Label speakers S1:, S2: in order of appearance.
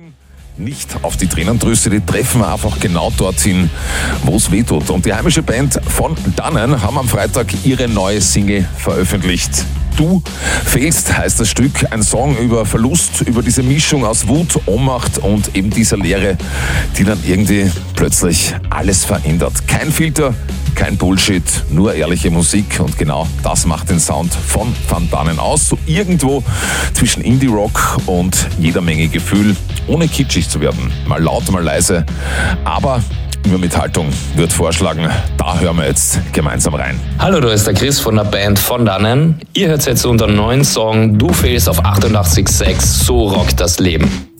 S1: Nicht auf die Tränendrüse, die treffen einfach genau dorthin, wo es weh tut. Und die heimische Band von Dannen haben am Freitag ihre neue Single veröffentlicht. Du fehlst heißt das Stück, ein Song über Verlust, über diese Mischung aus Wut, Ohnmacht und eben dieser Leere, die dann irgendwie plötzlich alles verändert. Kein Filter, kein Bullshit, nur ehrliche Musik und genau das macht den Sound von Van Dannen aus. So irgendwo zwischen Indie-Rock und jeder Menge Gefühl, ohne kitschig zu werden. Mal laut, mal leise, aber immer mit Haltung, würde vorschlagen, da hören wir jetzt gemeinsam rein.
S2: Hallo, da ist der Chris von der Band von Dannen. Ihr hört jetzt unseren neuen Song Du fehlst auf 88.6, so rockt das Leben.